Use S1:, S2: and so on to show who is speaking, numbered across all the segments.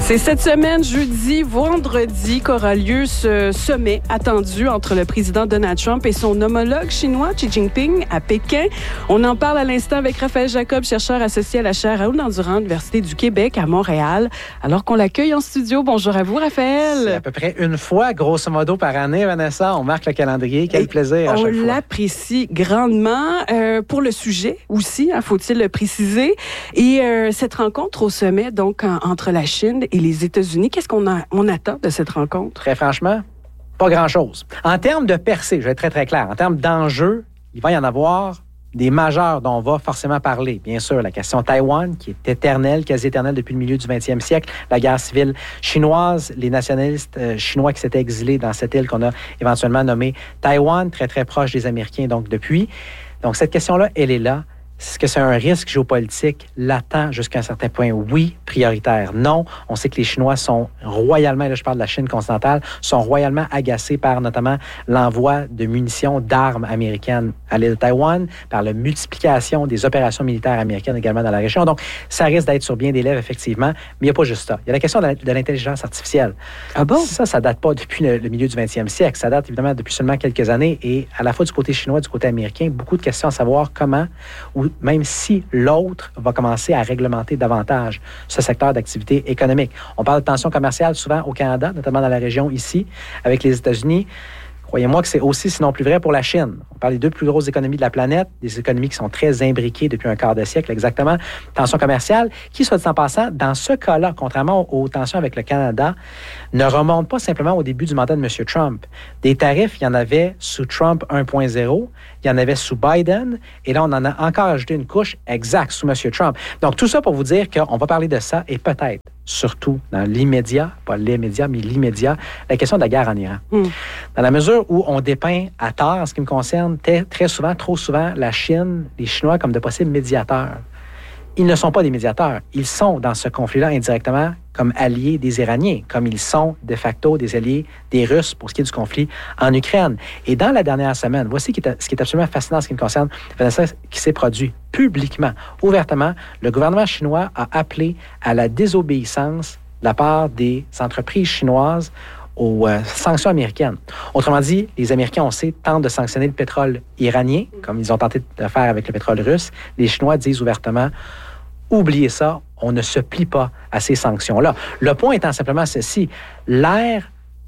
S1: C'est cette semaine, jeudi, vendredi, qu'aura lieu ce sommet attendu entre le président Donald Trump et son homologue chinois Xi Jinping à Pékin. On en parle à l'instant avec Raphaël Jacob, chercheur associé à la chaire Raoul-Dandurand, Université du Québec à Montréal. Alors qu'on l'accueille en studio. Bonjour à vous, Raphaël.
S2: C'est à peu près une fois, grosso modo, par année, Vanessa. On marque le calendrier. Quel plaisir à chaque fois.
S1: On l'apprécie grandement. Pour le sujet aussi, faut-il le préciser. Et cette rencontre au sommet, donc, entre la Chine et les États-Unis, qu'est-ce qu'on attend de cette rencontre?
S2: Très franchement, pas grand-chose. En termes de percée, je vais être très, très clair. En termes d'enjeux, il va y en avoir des majeurs dont on va forcément parler. Bien sûr, la question Taïwan, qui est éternelle, quasi éternelle depuis le milieu du 20e siècle, la guerre civile chinoise, les nationalistes chinois qui s'étaient exilés dans cette île qu'on a éventuellement nommée Taïwan, très, très proche des Américains, donc depuis. Donc, cette question-là, elle est là. Est-ce que c'est un risque géopolitique latent jusqu'à un certain point? Oui. Prioritaire? Non. On sait que les Chinois sont royalement, et là je parle de la Chine continentale, sont royalement agacés par notamment l'envoi de munitions, d'armes américaines à l'île de Taïwan, par la multiplication des opérations militaires américaines également dans la région. Donc, ça risque d'être sur bien des lèvres, effectivement, mais il n'y a pas juste ça. Il y a la question de l'intelligence artificielle.
S1: Ah bon?
S2: Ça date pas depuis le milieu du 20e siècle. Ça date évidemment depuis seulement quelques années et à la fois du côté chinois, du côté américain, beaucoup de questions à savoir comment ou même si l'autre va commencer à réglementer davantage ce secteur d'activité économique. On parle de tensions commerciales souvent au Canada, notamment dans la région ici, avec les États-Unis. Croyez-moi que c'est aussi, sinon plus vrai, pour la Chine. On parle des deux plus grosses économies de la planète, des économies qui sont très imbriquées depuis un quart de siècle, exactement. Tensions commerciales qui, soit dit en passant, dans ce cas-là, contrairement aux tensions avec le Canada, ne remontent pas simplement au début du mandat de M. Trump. Des tarifs, il y en avait sous Trump 1.0, il y en avait sous Biden, et là, on en a encore ajouté une couche exacte sous M. Trump. Donc, tout ça pour vous dire qu'on va parler de ça, et peut-être, surtout dans l'immédiat, pas les médias, mais l'immédiat, la question de la guerre en Iran. Dans la mesure où on dépeint à tort, en ce qui me concerne, très souvent, trop souvent, la Chine, les Chinois comme de possibles médiateurs. Ils ne sont pas des médiateurs. Ils sont, dans ce conflit-là, indirectement, comme alliés des Iraniens, comme ils sont, de facto, des alliés des Russes pour ce qui est du conflit en Ukraine. Et dans la dernière semaine, voici ce qui est absolument fascinant en ce qui me concerne, Vanessa, qui s'est produit publiquement, ouvertement. Le gouvernement chinois a appelé à la désobéissance de la part des entreprises chinoises aux sanctions américaines. Autrement dit, les Américains, on sait, tentent de sanctionner le pétrole iranien, comme ils ont tenté de faire avec le pétrole russe. Les Chinois disent ouvertement, oubliez ça, on ne se plie pas à ces sanctions-là. Le point étant simplement ceci, l'ère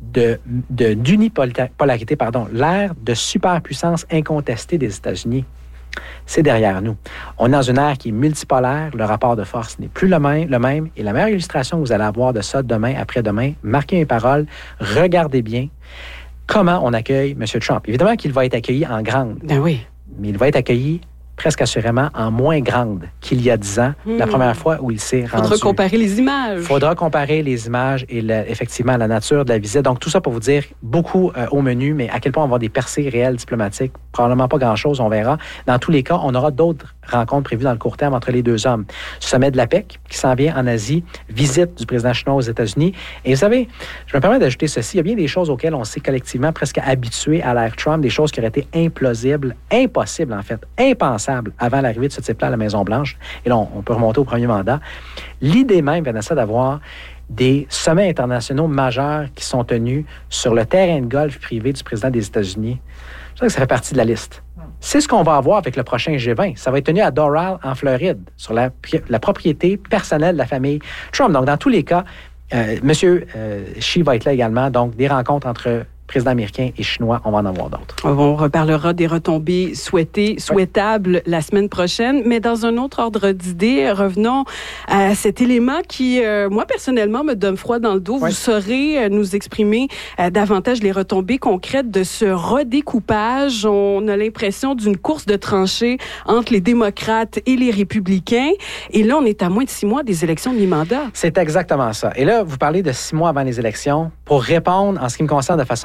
S2: d'unipolarité, l'ère de superpuissance incontestée des États-Unis, c'est derrière nous. On est dans une ère qui est multipolaire, le rapport de force n'est plus le même, et la meilleure illustration que vous allez avoir de ça demain, après-demain, marquez mes paroles, regardez bien comment on accueille M. Trump. Évidemment qu'il va être accueilli en grande,
S1: Ben oui.
S2: mais il va être accueilli presque assurément en moins grande qu'il y a 10 ans, la première fois où il s'est rendu.
S1: Faudra comparer les images.
S2: Faudra comparer les images et effectivement la nature de la visite. Donc, tout ça pour vous dire beaucoup au menu, mais à quel point on va avoir des percées réelles diplomatiques. Probablement pas grand-chose, on verra. Dans tous les cas, on aura d'autres rencontres prévues dans le court terme entre les deux hommes. Sommet de l'APEC qui s'en vient en Asie, visite du président chinois aux États-Unis. Et vous savez, je me permets d'ajouter ceci, il y a bien des choses auxquelles on s'est collectivement presque habitué à l'ère Trump, des choses qui auraient été implausibles, impossibles en fait, impensables avant l'arrivée de ce type-là à la Maison-Blanche. Et là, on peut remonter au premier mandat. L'idée même, Vanessa, d'avoir des sommets internationaux majeurs qui sont tenus sur le terrain de golf privé du président des États-Unis, je sais que ça fait partie de la liste. C'est ce qu'on va avoir avec le prochain G20. Ça va être tenu à Doral, en Floride, sur la propriété personnelle de la famille Trump. Donc, dans tous les cas, M. Xi va être là également. Donc, des rencontres entre président américain et chinois, on va en avoir d'autres.
S1: On reparlera des retombées souhaitables la semaine prochaine, mais dans un autre ordre d'idée, revenons à cet élément qui, moi, personnellement, me donne froid dans le dos. Oui. Vous saurez nous exprimer davantage les retombées concrètes de ce redécoupage. On a l'impression d'une course de tranchées entre les démocrates et les républicains. Et là, on est à moins de 6 mois des élections de mi-mandat.
S2: C'est exactement ça. Et là, vous parlez de 6 mois avant les élections. Pour répondre, en ce qui me concerne de façon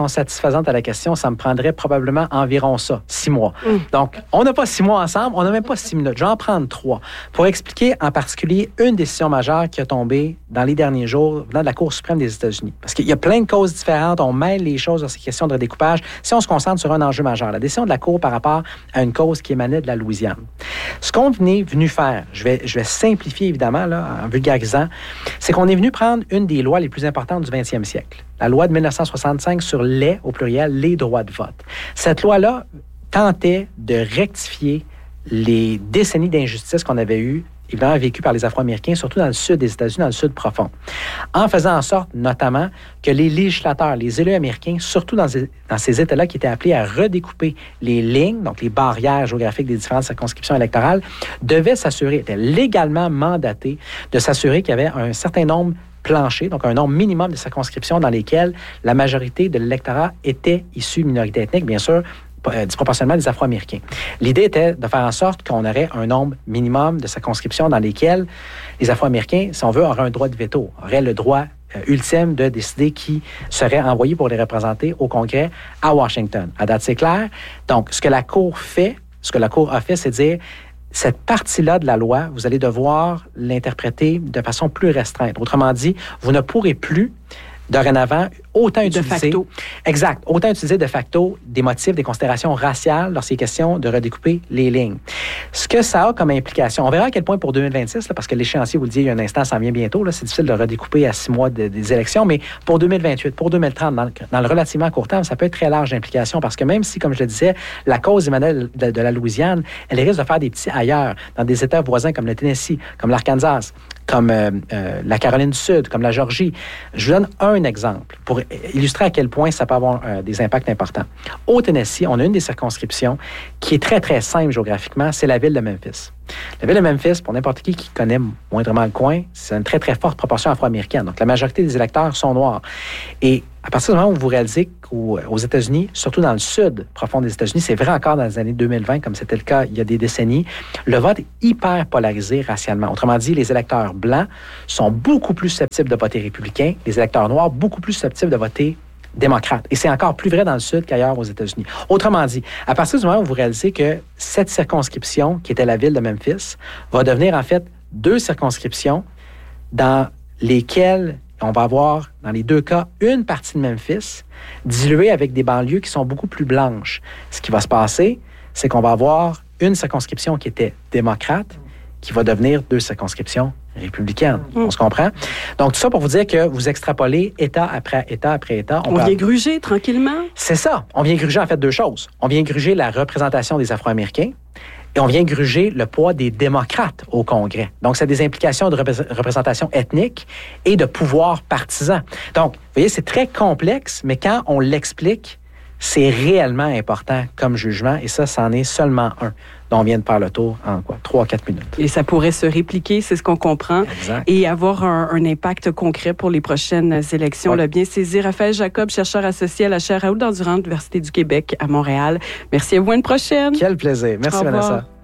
S2: satisfaisante à la question, ça me prendrait probablement environ ça, 6 mois. Donc, on n'a pas 6 mois ensemble, on n'a même pas 6 minutes. Je vais en prendre 3 pour expliquer en particulier une décision majeure qui a tombé dans les derniers jours venant de la Cour suprême des États-Unis. Parce qu'il y a plein de causes différentes, on mêle les choses dans ces questions de redécoupage. Si on se concentre sur un enjeu majeur, la décision de la Cour par rapport à une cause qui émanait de la Louisiane. Ce qu'on est venu faire, je vais simplifier évidemment là, en vulgarisant, c'est qu'on est venu prendre une des lois les plus importantes du 20e siècle, la loi de 1965 sur au pluriel, les droits de vote. Cette loi-là tentait de rectifier les décennies d'injustice qu'on avait eues, évidemment vécues par les Afro-Américains, surtout dans le sud des États-Unis, dans le sud profond, en faisant en sorte, notamment, que les législateurs, les élus américains, surtout dans ces États-là qui étaient appelés à redécouper les lignes, donc les barrières géographiques des différentes circonscriptions électorales, devaient s'assurer, étaient légalement mandatés de s'assurer qu'il y avait un certain nombre plancher, donc un nombre minimum de circonscriptions dans lesquelles la majorité de l'électorat était issue de minorités ethniques, bien sûr, disproportionnellement des Afro-Américains. L'idée était de faire en sorte qu'on aurait un nombre minimum de circonscriptions dans lesquelles les Afro-Américains, si on veut, auraient un droit de veto, auraient le droit ultime de décider qui serait envoyé pour les représenter au Congrès à Washington. À date, c'est clair. Donc, ce que la Cour a fait, c'est dire cette partie-là de la loi, vous allez devoir l'interpréter de façon plus restreinte. Autrement dit, vous ne pourrez plus, dorénavant, autant utiliser...
S1: De facto.
S2: Exact. Autant utiliser de facto des motifs, des considérations raciales lorsqu'il est question de redécouper les lignes. Ce que ça a comme implication, on verra à quel point pour 2026, là, parce que l'échéancier, vous le disiez il y a un instant, ça en vient bientôt, là, c'est difficile de redécouper à 6 mois des élections, mais pour 2028, pour 2030, dans le relativement court terme, ça peut être très large d'implication parce que même si, comme je le disais, la cause émanait de la Louisiane, elle risque de faire des petits ailleurs, dans des États voisins comme le Tennessee, comme l'Arkansas, comme la Caroline du Sud, comme la Georgie. Je vous donne un exemple pour illustrer à quel point ça peut avoir des impacts importants. Au Tennessee, on a une des circonscriptions qui est très, très simple géographiquement, c'est la ville de Memphis. La ville de Memphis, pour n'importe qui connaît moindrement le coin, c'est une très, très forte proportion afro-américaine. Donc, la majorité des électeurs sont noirs. Et à partir du moment où vous réalisez qu'aux États-Unis, surtout dans le sud profond des États-Unis, c'est vrai encore dans les années 2020, comme c'était le cas il y a des décennies, le vote est hyper polarisé racialement. Autrement dit, les électeurs blancs sont beaucoup plus susceptibles de voter républicain, les électeurs noirs beaucoup plus susceptibles de voter démocrate. Et c'est encore plus vrai dans le Sud qu'ailleurs aux États-Unis. Autrement dit, à partir du moment où vous réalisez que cette circonscription, qui était la ville de Memphis, va devenir en fait 2 circonscriptions dans lesquelles on va avoir, dans les 2 cas, une partie de Memphis diluée avec des banlieues qui sont beaucoup plus blanches. Ce qui va se passer, c'est qu'on va avoir une circonscription qui était démocrate qui va devenir 2 circonscriptions républicaine. On se comprend? Donc, tout ça pour vous dire que vous extrapolez État après État après État.
S1: On vient gruger tranquillement?
S2: C'est ça. On vient gruger en fait 2 choses. On vient gruger la représentation des Afro-Américains et on vient gruger le poids des démocrates au Congrès. Donc, ça a des implications de représentation ethnique et de pouvoir partisan. Donc, vous voyez, c'est très complexe, mais quand on l'explique, c'est réellement important comme jugement et ça, c'en est seulement un dont on vient de faire le tour en 3-4 minutes.
S1: Et ça pourrait se répliquer, c'est ce qu'on comprend,
S2: exact.
S1: Et avoir un impact concret pour les prochaines élections. On l'a bien saisi. Raphaël Jacob, chercheur associé à la chaire Raoul Dandurand de l'Université du Québec à Montréal. Merci à vous, à une prochaine.
S2: Quel plaisir. Merci, Vanessa.